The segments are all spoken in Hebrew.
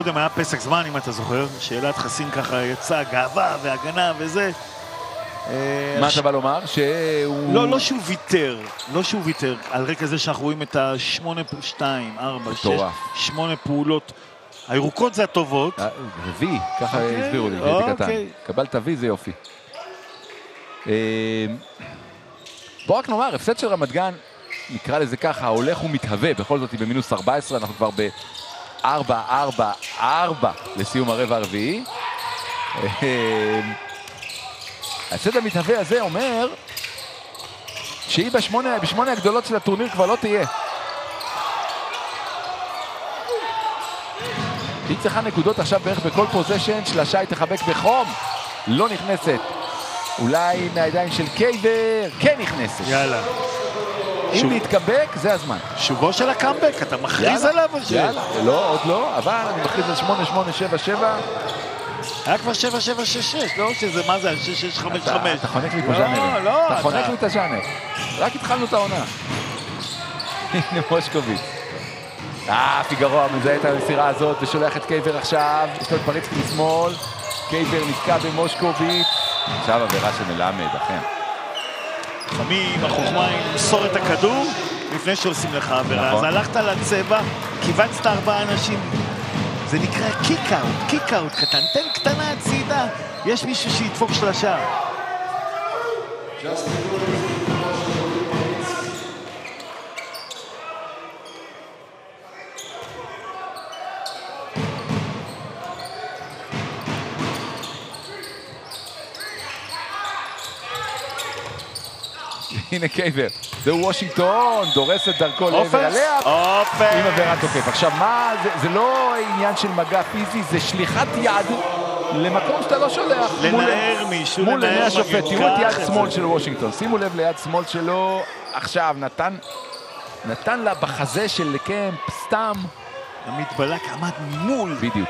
קודם היה פסק זמן, אם אתה זוכר, שאלת חסין ככה יצא גאווה והגנה וזה. מה אתה בא לומר? שהוא... לא שהוא ויתר, לא שהוא ויתר, על רקע זה שאנחנו רואים את ה-8, 2, 4, 6, 8 פעולות. הירוקות זה הטובות. וי, ככה הסבירו לי, הייתי קטן. קבלת וי זה יופי. בוא רק נאמר, הפסד של רמת גן, נקרא לזה ככה, הולך ומתהווה, בכל זאת היא במינוס 14, אנחנו כבר ב-4-4-4 לסיום הרבע הרביעי. ההפסד המתהווה הזה אומר שהיא בשמונה הגדולות של הטורניר כבר לא תהיה. היא צריכה נקודות עכשיו בערך בכל פוזיישן, שלשה היא תחבק בחום, לא נכנסת. אולי מהידיים של קייבר, כן נכנסת. יאללה. אם להתקבק, זה הזמן. שובו של הקאמבק, אתה מכריז עליו? יאללה, לא, עוד לא, אבל אני מכריז על 8-8-7-7. היה כבר 7-7-6-6, לא? שזה מה זה, 6-6-5-5. אתה חונק לי פה ז'אנרים. אתה חונק לי את הז'אנר. רק התחלנו את העונה. הנה מושקוביץ. פיגרו מזהה את המסירה הזאת ושולח את קייבר עכשיו. יש לו את פריצקי לשמאל. קייבר נתקע במושקוביץ. עכשיו עבירה של מלמד, אכן. לפעמים החוכמה היא למסור את הכדור לפני שעושים לך עבירה. אז הלכת לצבע, קיבצת 4 אנשים. זה נקרא קיק-אוט קטן. תן קטנה הצידה, יש מישהו שידפוק שלשה. הנה קייבר, זה וושינגטון, דורס את דרכו לעבר עליה עם עבירת תוקף. עכשיו מה, זה לא עניין של מגע פיזי, זה שליחת יד למקום שאתה לא שולח. לנער מישהו, מול עיני השופט, תראו את יד שמאל של וושינגטון, שימו לב ליד שמאל שלו, עכשיו נתן לה בחזה של קמפ, סתם. המתבלק עמד מול. בדיוק.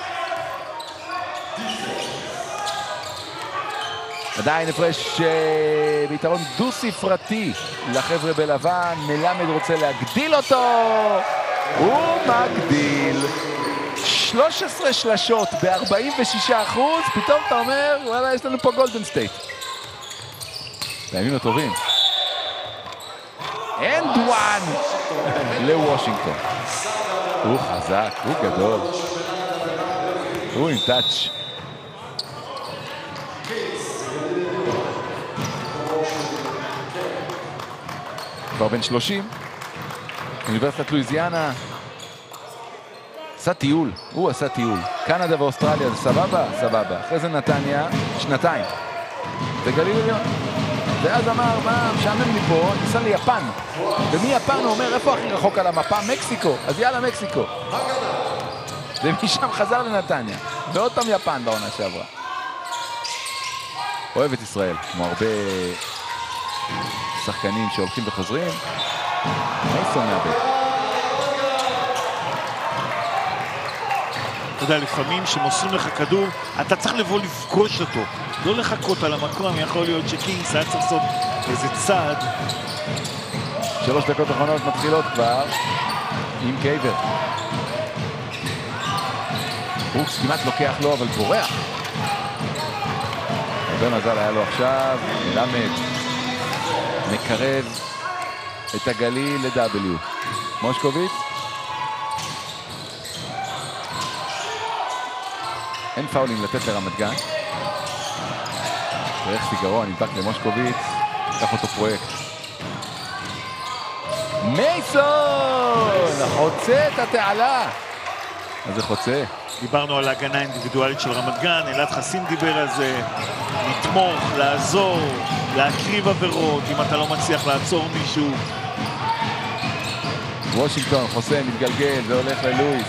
עדיין הפרש ביתרון דו-ספרתי לחבר'ה בלבן, מלמד רוצה להגדיל אותו, הוא מגדיל 13 שלשות ב-46%, פתאום אתה אומר, וואלה, יש לנו פה גולדן סטייט. בימים הטובים. אנד וואן לוושינגטון. הוא חזק, הוא גדול. הוא עם טאץ'. כבר בן 30, אוניברסיטת לואיזיאנה, עשה טיול, הוא עשה טיול. קנדה ואוסטרליה זה סבבה? סבבה. אחרי זה נתניה, 2 וגליל עליון. ואז אמר, מה, משעמם לי פה, ניסה ליפן. ומיפן הוא אומר, איפה הכי רחוק על המפה? מקסיקו. אז יאללה, מקסיקו. ומשם חזר לנתניה. ועוד פעם יפן בעונה שעברה. אוהב את ישראל, כמו הרבה שחקנים שהולכים וחוזרים. מייסון מאבד. אתה יודע, לפעמים שמוסרים לך כדור, אתה צריך לבוא לפגוש אותו. לא לחכות על המקום, יכול להיות שקינגס היה צריך לעשות איזה צעד. 3 דקות אחרונות מתחילות כבר עם קייבר. ברוקס כמעט לוקח לו, אבל בורח. הרבה מזל היה לו עכשיו, מלמד. מקרב את הגליל ל-W. מושקוביץ. אין פאולים לתת לרמת גן. דרך פיגרו, נדבק למושקוביץ. לקח אותו פרויקט. מייסון! חוצה את התעלה. אז זה חוצה. דיברנו על ההגנה האינדיבידואלית של רמת גן, אלעד חסין דיבר על זה, לתמוך, לעזור, להקריב עבירות, אם אתה לא מצליח לעצור מישהו. וושינגטון, חוסם, מתגלגל, זה הולך ללואיס.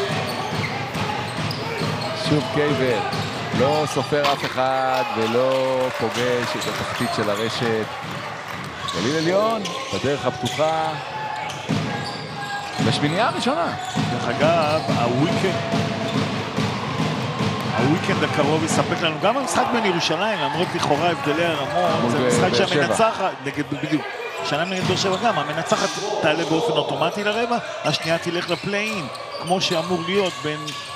שוב קייבר, לא סופר אף אחד ולא פוגש את התחתית של הרשת. גליל עליון, בדרך הפתוחה. בשמינייה הראשונה. דרך אגב, הוויקנד הקרוב יספק לנו גם המשחק בין ירושלים, למרות לכאורה הבדלי הרמות, זה משחק שהמנצחת, בדיוק, שנה נגד באר שבע גם, המנצחת תעלה באופן אוטומטי לרבע, השנייה תלך לפליין, כמו שאמור להיות בין